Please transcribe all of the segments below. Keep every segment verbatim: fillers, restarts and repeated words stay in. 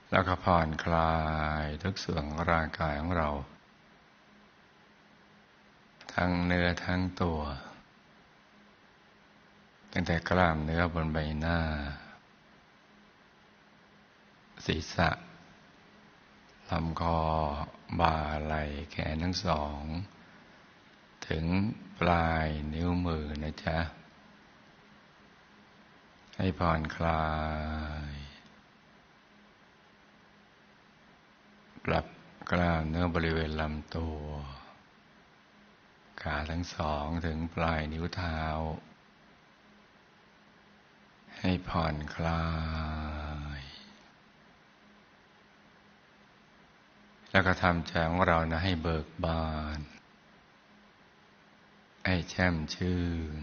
แล้วก็ผ่อนคลายทุกส่วนของร่างกายของเราทั้งเนื้อทั้งตัวตั้งแต่กล้ามเนื้อบนใบหน้าศีรษะลำคอบ่าไหล่แขนทั้งสองถึงปลายนิ้วมือนะจ๊ะให้ผ่อนคลายปรับกล้ามเนื้อบริเวณลำตัวขาทั้งสองถึงปลายนิ้วเท้าให้ผ่อนคลายแล้วก็ทำใจของเรานะให้เบิกบานให้แช่มชื่น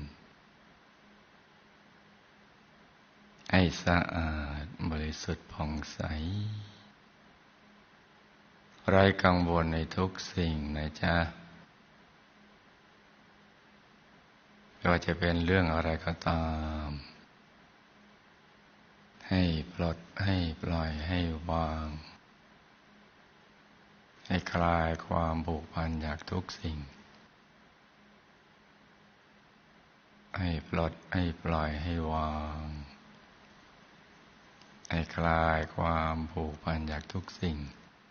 ให้สะอาดบริสุทธิ์ผ่องใสไร้กังวลในทุกสิ่งนะจ๊ะไม่ว่าจะเป็นเรื่องอะไรก็ตามให้ปลดให้ปล่อยให้วางให้คลายความผูกพันจากทุกสิ่งให้ปลดให้ปล่อยให้วางให้คลายความผูกพันจากทุกสิ่ง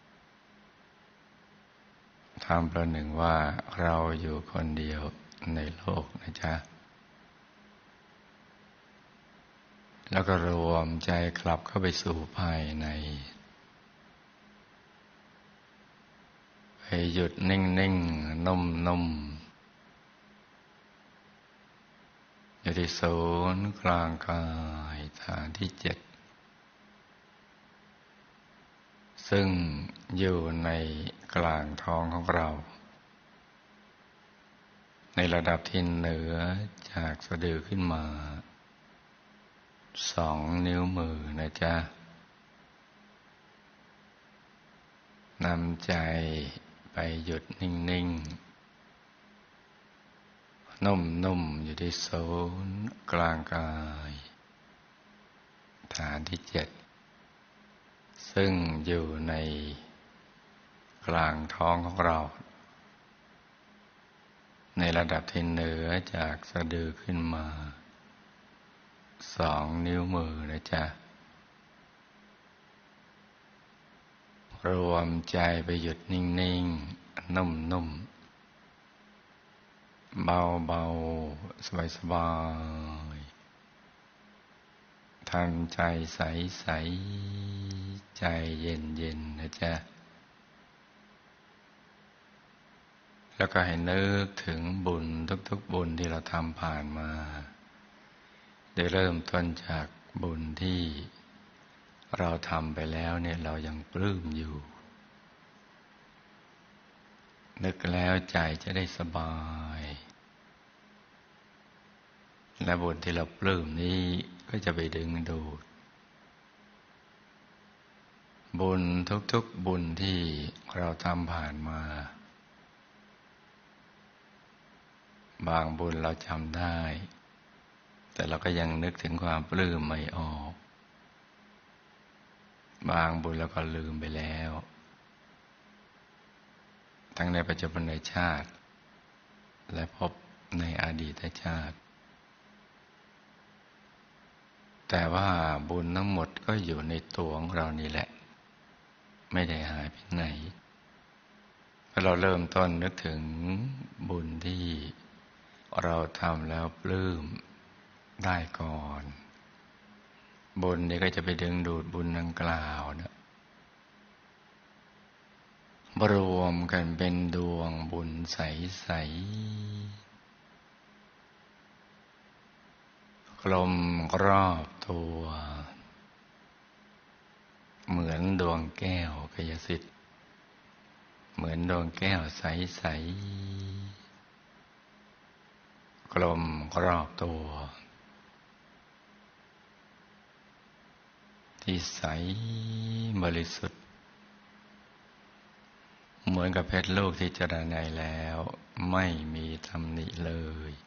ทำประหนึ่งว่าเราอยู่คนเดียวในโลกนะจ๊ะแล้วก็รวมใจกลับเข้าไปสู่ภายในไปหยุดนิ่งๆนุ่มๆอยู่ที่ศูนย์กลางกายฐานที่เจ็ดซึ่งอยู่ในกลางท้องของเราในระดับที่เหนือจากสะดือขึ้นมาสองนิ้วมือนะจ๊ะนำใจไปหยุดนิ่งๆนุ่มๆอยู่ที่ศูนย์กลางกายฐานที่เจ็ดซึ่งอยู่ในกลางท้องของเราในระดับที่เหนือจากสะดือขึ้นมาสองนิ้วมือนะจ๊ะรวมใจไปหยุดนิ่งๆนุ่มๆเบาๆสบายๆทำใจใสๆใจเย็นๆนะจ๊ะแล้วก็ให้นึกถึงบุญทุกๆบุญที่เราทำผ่านมาได้เริ่มต้นจากบุญที่เราทำไปแล้วเนี่ยเรายังปลื้มอยู่นึกแล้วใจจะได้สบายและบุญที่เราปลื้มนี้ก็จะไปดึงดูดบุญทุกๆบุญที่เราทำผ่านมาบางบุญเราจำได้แต่เราก็ยังนึกถึงความปลื้มไม่ออกบางบุญเราก็ลืมไปแล้วทั้งในปัจจุบันในชาติและพบในอดีตชาติแต่ว่าบุญทั้งหมดก็อยู่ในตัวของเรานี่แหละไม่ได้หายไปไหนพอเราเริ่มต้นนึกถึงบุญที่เราทำแล้วปลื้มได้ก่อนบุญนี้ก็จะไปดึงดูดบุญดังกล่าวนะรวมกันเป็นดวงบุญใสๆกลมรอบตัวเหมือนดวงแก้วกายสิทธิ์เหมือนดวงแก้วใสๆกลมรอบตัวที่ใสบริสุทธิ์เหมือนกับเพชรลูกที่เจรไนแล้วไม่มีตำหนิเลย